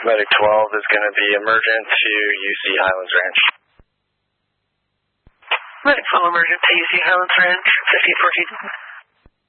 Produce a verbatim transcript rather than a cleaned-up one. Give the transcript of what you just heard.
Medic twelve is going to be emergent to U C Highlands Ranch. Medic twelve emergent to U C Highlands Ranch, fifteen fourteen.